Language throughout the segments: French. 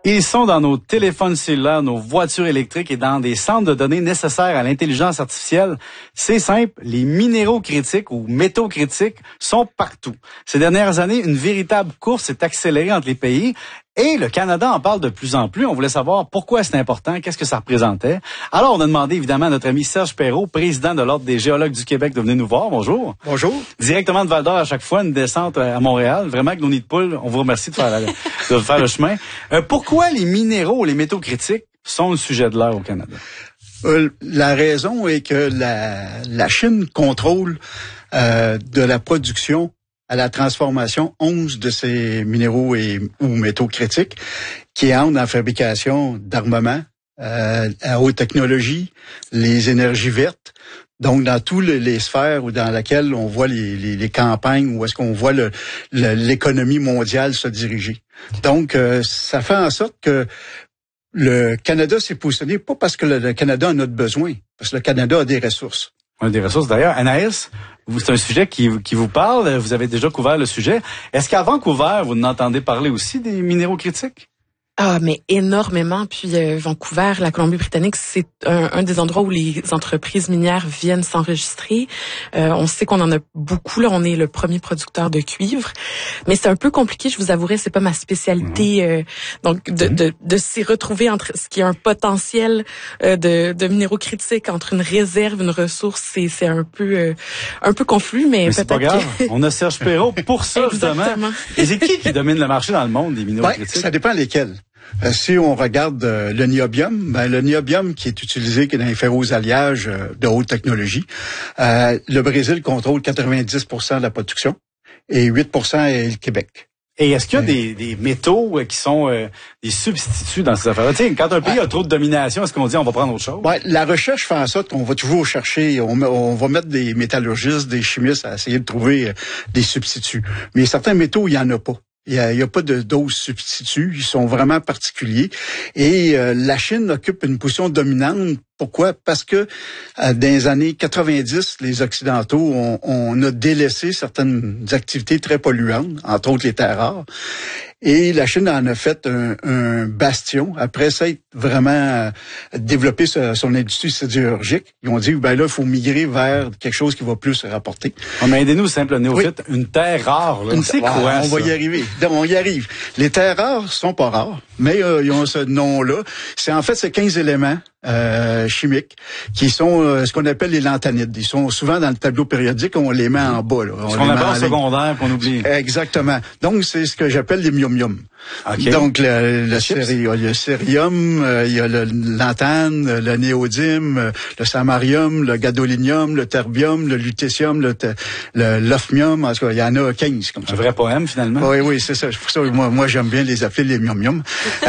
Ils sont dans nos téléphones cellulaires, nos voitures électriques et dans des centres de données nécessaires à l'intelligence artificielle. C'est simple, les minéraux critiques ou métaux critiques sont partout. Ces dernières années, une véritable course s'est accélérée entre les pays. Et le Canada en parle de plus en plus. On voulait savoir pourquoi c'est important, qu'est-ce que ça représentait. Alors, on a demandé évidemment à notre ami Serge Perrault, président de l'Ordre des géologues du Québec, de venir nous voir. Bonjour. Bonjour. Directement de Val-d'Or à chaque fois, une descente à Montréal. Vraiment, avec nos nids de poules, on vous remercie de faire le chemin. Pourquoi les minéraux, les métaux critiques sont le sujet de l'heure au Canada? La raison est que la Chine contrôle de la production à la transformation 11 de ces minéraux ou métaux critiques qui entrent dans la fabrication d'armements à haute technologie, les énergies vertes, donc dans toutes les sphères dans lesquelles on voit les campagnes, où est-ce qu'on voit l'économie mondiale se diriger. Donc, ça fait en sorte que le Canada s'est positionné, pas parce que le Canada en a besoin, parce que le Canada a des ressources. On a des ressources. D'ailleurs, Anaïs, c'est un sujet qui vous parle. Vous avez déjà couvert le sujet. Est-ce qu'à Vancouver, vous n'entendez parler aussi des minéraux critiques? Ah, mais énormément. Puis Vancouver, la Colombie-Britannique, c'est un des endroits où les entreprises minières viennent s'enregistrer. On sait qu'on en a beaucoup. Là, on est le premier producteur de cuivre, mais c'est un peu compliqué. Je vous avouerai, c'est pas ma spécialité. Donc, de s'y retrouver entre ce qui est un potentiel de minéraux critiques entre une réserve, une ressource, c'est un peu confus, mais peut-être. C'est pas grave. On a Serge Perrault pour ça justement. Et c'est qui domine le marché dans le monde des minéraux critiques? Ça dépend lesquels. Si on regarde le niobium, le niobium qui est utilisé dans les ferro-alliages de haute technologie, le Brésil contrôle 90% de la production et 8% est le Québec. Et est-ce qu'il y a des métaux qui sont des substituts dans ces affaires-là? Tu sais, quand un pays a trop de domination, est-ce qu'on dit on va prendre autre chose? Ouais, la recherche fait en sorte qu'on va toujours chercher, on va mettre des métallurgistes, des chimistes à essayer de trouver des substituts. Mais certains métaux, il y en a pas. Il y a pas de dose substitut, ils sont vraiment particuliers. Et la Chine occupe une position dominante. Pourquoi? Parce que dans les années 90, les Occidentaux, on a délaissé certaines activités très polluantes, entre autres les terres rares. Et la Chine en a fait un bastion. Après ça, vraiment développé son industrie sidérurgique. Ils ont dit, ben là, il faut migrer vers quelque chose qui va plus se rapporter. Mais aidez-nous, simple néophyte, une terre rare. Là. C'est quoi, on va y arriver. On y arrive. Les terres rares sont pas rares, mais ils ont ce nom-là. C'est 15 éléments chimiques qui sont ce qu'on appelle les lanthanides. Ils sont souvent dans le tableau périodique, on les met en bas. Là. Ce qu'on appelle en secondaire qu'on oublie. Exactement. Donc, c'est ce que j'appelle les myomium. Okay. Donc, il y a le cérium, il y a le lanthane, le néodyme, le samarium, le gadolinium, le terbium, le lutécium, l'ophmium. En tout cas, il y en a 15 comme ça. Un vrai poème, finalement. Oui, c'est ça. C'est pour ça que moi j'aime bien les appeler les myomium.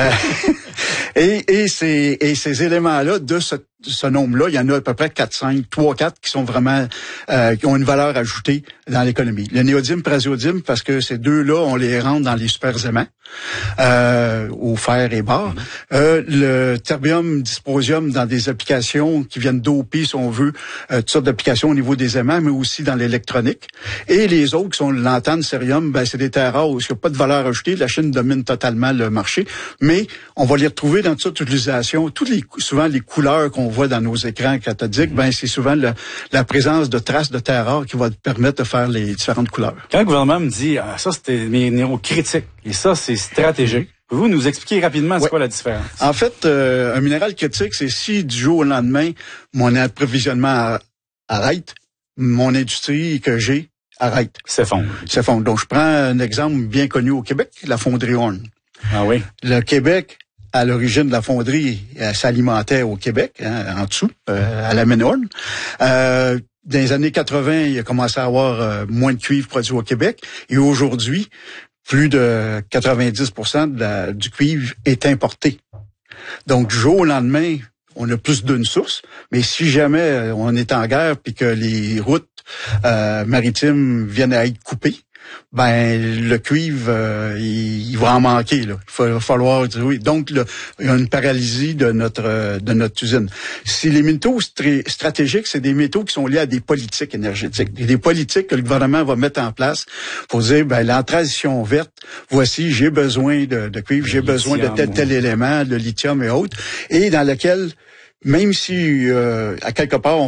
Et ces éléments-là, de ce nombre-là, il y en a à peu près 3-4 qui sont vraiment qui ont une valeur ajoutée dans l'économie. Le néodyme, praséodyme, parce que ces deux-là, on les rentre dans les super aimants, au fer et bar. Le terbium, dysprosium, dans des applications qui viennent doper, si on veut, toutes sortes d'applications au niveau des aimants, mais aussi dans l'électronique. Et les autres qui sont le lanthane, cérium, ben c'est des terres rares où il n'y a pas de valeur ajoutée. La Chine domine totalement le marché, mais on va les retrouver dans toute utilisation. Souvent les couleurs qu'on voit dans nos écrans cathodiques, ben c'est souvent la présence de traces de terres rares qui va permettre de faire les différentes couleurs. Quand le gouvernement me dit ça c'est des minéraux critiques et ça c'est stratégique, pouvez-vous nous expliquer rapidement c'est quoi la différence? En fait, un minéral critique, c'est si du jour au lendemain mon approvisionnement arrête, mon industrie que j'ai arrête. S'effondre. Donc je prends un exemple bien connu au Québec, la fonderie Horn. Ah oui. Le Québec, à l'origine de la fonderie, s'alimentait au Québec, en dessous, à la mine Horn. Dans les années 80, il a commencé à avoir moins de cuivre produit au Québec. Et aujourd'hui, plus de 90% du cuivre est importé. Donc, du jour au lendemain, on a plus d'une source. Mais si jamais on est en guerre puis que les routes maritimes viennent à être coupées, ben le cuivre, il va en manquer. Là. Il va falloir... Oui. Donc, là, il y a une paralysie de notre usine. Si les métaux stratégiques, c'est des métaux qui sont liés à des politiques énergétiques, des politiques que le gouvernement va mettre en place pour dire, ben la transition verte, voici, j'ai besoin de cuivre, j'ai besoin de tel élément, de lithium et autres, et dans lequel, même si à quelque part